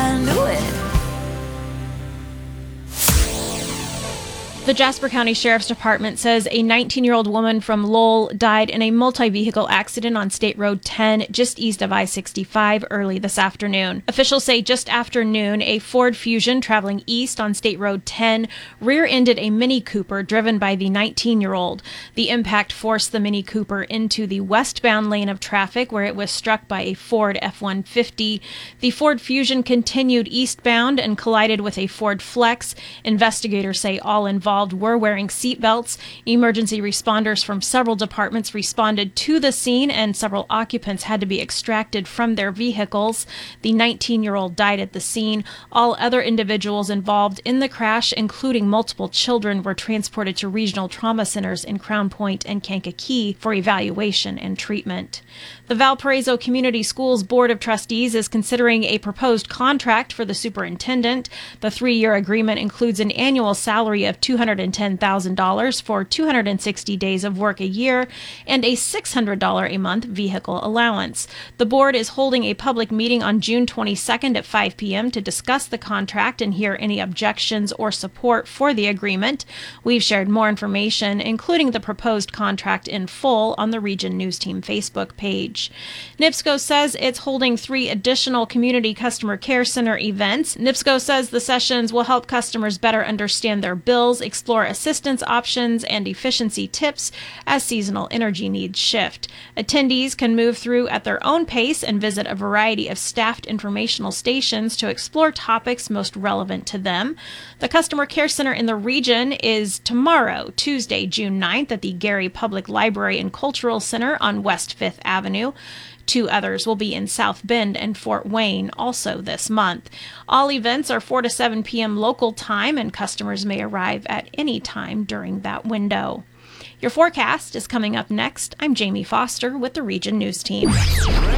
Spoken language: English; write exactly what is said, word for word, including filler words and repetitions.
I knew it. The Jasper County Sheriff's Department says a nineteen-year-old woman from Lowell died in a multi-vehicle accident on State Road ten just east of I sixty-five early this afternoon. Officials say just after noon, a Ford Fusion traveling east on State Road ten rear-ended a Mini Cooper driven by the nineteen-year-old. The impact forced the Mini Cooper into the westbound lane of traffic where it was struck by a Ford F one fifty. The Ford Fusion continued eastbound and collided with a Ford Flex. Investigators say all involved were wearing seatbelts. Emergency responders from several departments responded to the scene, and several occupants had to be extracted from their vehicles. The nineteen-year-old died at the scene. All other individuals involved in the crash, including multiple children, were transported to regional trauma centers in Crown Point and Kankakee for evaluation and treatment. The Valparaiso Community Schools Board of Trustees is considering a proposed contract for the superintendent. The three-year agreement includes an annual salary of two hundred ten thousand dollars for two hundred sixty days of work a year and a six hundred dollars a month vehicle allowance. The board is holding a public meeting on June twenty-second at five p.m. to discuss the contract and hear any objections or support for the agreement. We've shared more information, including the proposed contract in full, on the Region News Team Facebook page. NIPSCO says it's holding three additional Community Customer Care Center events. NIPSCO says the sessions will help customers better understand their bills, explore assistance options and efficiency tips as seasonal energy needs shift. Attendees can move through at their own pace and visit a variety of staffed informational stations to explore topics most relevant to them. The Customer Care Center in the region is tomorrow, Tuesday, June ninth, at the Gary Public Library and Cultural Center on West fifth Avenue. Two others will be in South Bend and Fort Wayne also this month. All events are four to seven p.m. local time, and customers may arrive at any time during that window. Your forecast is coming up next. I'm Jamie Foster with the Region News Team.